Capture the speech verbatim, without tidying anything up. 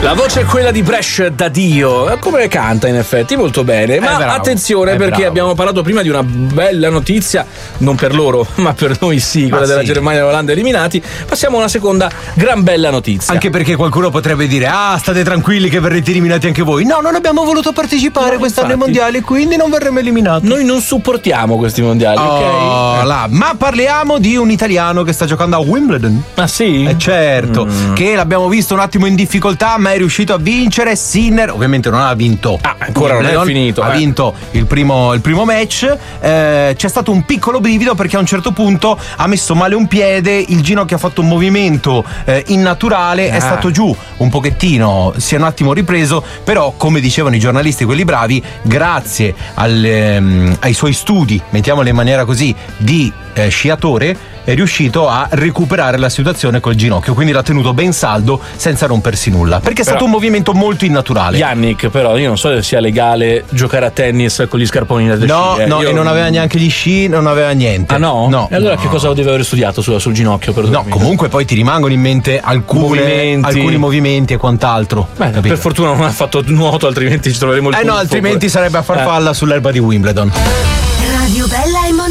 La voce è quella di Bresh da Dio. Come canta in effetti molto bene. Ma bravo, attenzione perché bravo. abbiamo parlato prima di una bella notizia, non per loro ma per noi sì, quella Ma della sì. Germania e l'Olanda eliminati. Passiamo a una seconda gran bella notizia. Anche perché qualcuno potrebbe dire: ah, state tranquilli che verrete eliminati anche voi. No, non abbiamo voluto partecipare No, quest'anno ai infatti. mondiali, quindi non verremo eliminati. Noi non supportiamo questi mondiali, Oh, ok? là. Ma parliamo di un italiano che sta giocando a Wimbledon. Ah sì? Eh certo, Mm. che l'abbiamo visto un attimo in difficoltà, ma è riuscito a vincere. Sinner ovviamente non ha vinto. Ah, ancora non è Wimbledon, finito, Ha eh. vinto il primo, il primo match. Eh, c'è stato un piccolo brivido perché a un certo punto ha messo male un piede, il ginocchio ha fatto un movimento eh, innaturale, Ah. è stato giù un pochettino, si è un attimo ripreso, però come dicevano i giornalisti, quelli bravi, grazie al, ehm, ai suoi studi, mettiamolo in maniera così, di eh, sciatore, è riuscito a recuperare la situazione col ginocchio, quindi l'ha tenuto ben saldo senza rompersi nulla, perché è Però- stato un movimento molto innaturale. Yannick, però io non so se sia legale giocare a tennis con gli scarponi da No, sci, eh. no, Io- e non aveva neanche gli sci, non aveva niente. Ah no? No. E allora No. che cosa deve aver studiato sul, sul ginocchio? No, Perdonami? comunque poi ti rimangono in mente alcune, Movimenti. alcuni movimenti e quant'altro. Beh, capito? per fortuna non ha fatto nuoto, altrimenti ci troveremo il Eh no, tuffo. altrimenti sarebbe a farfalla sull'erba di Wimbledon. Radio Bella e